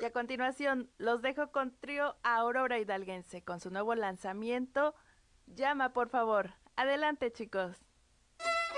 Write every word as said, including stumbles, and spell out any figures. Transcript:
Y a continuación, los dejo con Trío Aurora Hidalguense con su nuevo lanzamiento. Llama, por favor. Adelante, chicos.